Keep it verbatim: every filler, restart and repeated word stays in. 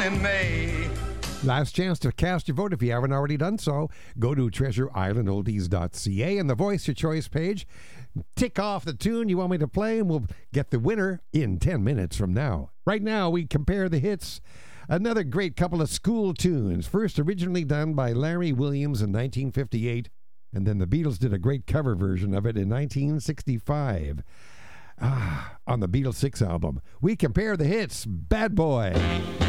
in May. Last chance to cast your vote if you haven't already done so. Go to treasure island oldies dot c a and the Voice Your Choice page. Tick off the tune you want me to play, and we'll get the winner in ten minutes from now. Right now, we compare the hits. Another great couple of school tunes. First originally done by Larry Williams in nineteen fifty-eight, and then the Beatles did a great cover version of it in nineteen sixty-five. Ah, on the Beatles six album. We compare the hits. Bad Boy.